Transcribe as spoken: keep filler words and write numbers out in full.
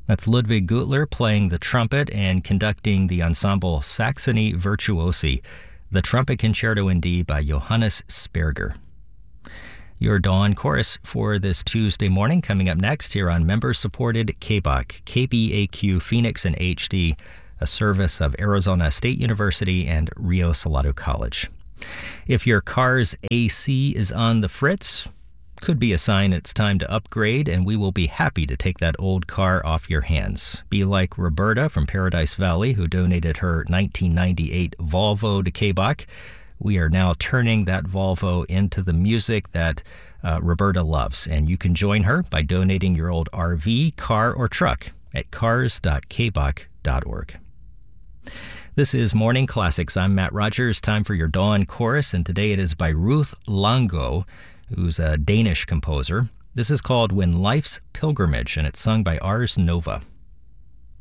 That's Ludwig Gutler playing the trumpet and conducting the ensemble Saxony Virtuosi, the Trumpet Concerto in D by Johannes Sperger. Your Dawn Chorus for this Tuesday morning coming up next here on member-supported K B A Q, K B A Q Phoenix and H D, a service of Arizona State University and Rio Salado College. If your car's A C is on the fritz, could be a sign it's time to upgrade, and we will be happy to take that old car off your hands. Be like Roberta from Paradise Valley, who donated her nineteen ninety-eight Volvo to K B A Q. We are now turning that Volvo into the music that uh, Roberta loves, and you can join her by donating your old R V, car, or truck at cars dot k b a q dot org. This is Morning Classics. I'm Matt Rogers. Time for your Dawn Chorus, and today it is by Ruth Lango, who's a Danish composer. This is called When Life's Pilgrimage, and it's sung by Ars Nova.